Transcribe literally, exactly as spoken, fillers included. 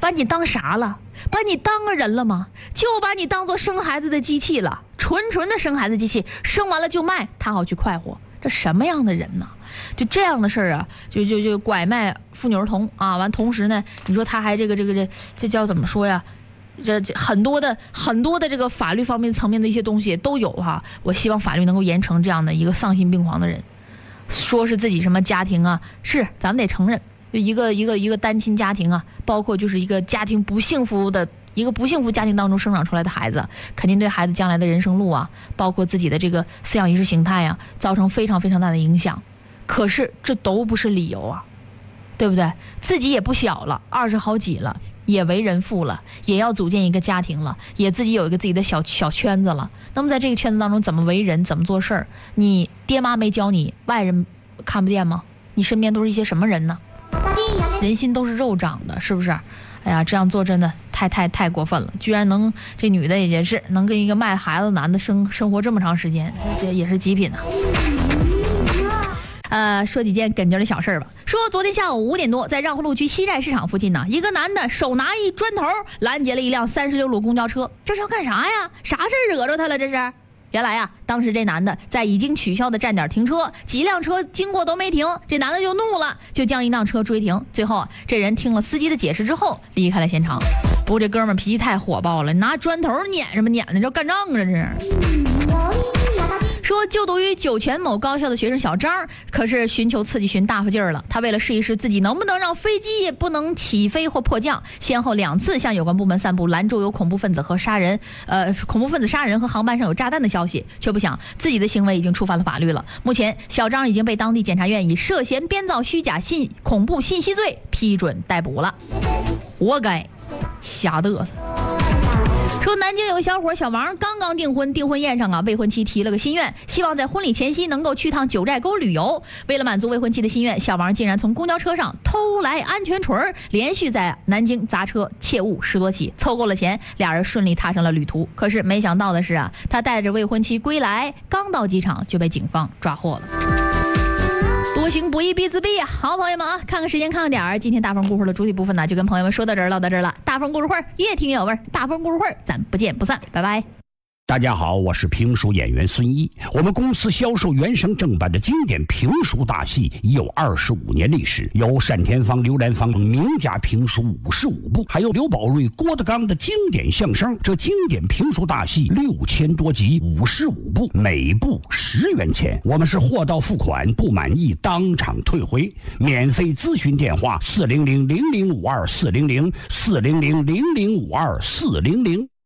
把你当啥了？把你当个人了吗？就把你当做生孩子的机器了，纯纯的生孩子机器，生完了就卖，他好去快活。这什么样的人呢？就这样的事儿啊，就就就拐卖妇女儿童啊！完，同时呢，你说他还这个这个这这叫怎么说呀？这这很多的很多的这个法律方面层面的一些东西都有哈。我希望法律能够严惩这样的一个丧心病狂的人，说是自己什么家庭啊，是咱们得承认，就一个一个一个单亲家庭啊，包括就是一个家庭不幸福的。一个不幸福家庭当中生长出来的孩子，肯定对孩子将来的人生路啊，包括自己的这个思想意识形态啊，造成非常非常大的影响。可是这都不是理由啊，对不对？自己也不小了，二十好几了，也为人父了，也要组建一个家庭了，也自己有一个自己的小小圈子了。那么在这个圈子当中，怎么为人，怎么做事儿，你爹妈没教你，外人看不见吗？你身边都是一些什么人呢？人心都是肉长的，是不是？哎呀，这样做真的太太太过分了！居然能这女的也是能跟一个卖孩子的男的生生活这么长时间，这也是极品啊！呃，说几件跟劲的小事吧。说昨天下午五点多，在让湖路区西寨市场附近呢，一个男的手拿一砖头拦截了一辆三十六路公交车，这是要干啥呀？啥事惹着他了？这是？原来啊，当时这男的在已经取消的站点停车，几辆车经过都没停，这男的就怒了，就将一辆车追停。最后这人听了司机的解释之后离开了现场。不过这哥们脾气太火爆了，拿砖头撵什么撵的，这干仗啊这是。说就读于酒泉某高校的学生小张，可是寻求刺激寻大发劲儿了。他为了试一试自己能不能让飞机不能起飞或迫降，先后两次向有关部门散布兰州有恐怖分子和杀人，呃，恐怖分子杀人和航班上有炸弹的消息，却不想自己的行为已经触犯了法律了。目前，小张已经被当地检察院以涉嫌编造虚假信恐怖信息罪批准逮捕了，活该，瞎嘚瑟。说南京有个小伙小王刚刚订婚，订婚宴上啊，未婚妻提了个心愿，希望在婚礼前夕能够去趟九寨沟旅游。为了满足未婚妻的心愿，小王竟然从公交车上偷来安全锤，连续在南京砸车窃物十多起，凑够了钱，俩人顺利踏上了旅途。可是没想到的是啊，他带着未婚妻归来，刚到机场就被警方抓获了。多行不义必自毙啊！好朋友们啊，看看时间，看看点儿。今天大风故事的主体部分呢，就跟朋友们说到这儿，唠到这儿了。大风故事会越听越有味儿，大风故事会咱不见不散，拜拜。 大家好，我是评书演员孙一。我们公司销售原声正版的经典评书大戏已有二十五年历史，有单田芳、刘兰芳名家评书五十五部，还有刘宝瑞、郭德纲的经典相声。这经典评书大戏六千多集，五十五部，每部十元钱。我们是货到付款，不满意当场退回。免费咨询电话：四零零零零五二四零零四零零零零五二四零零。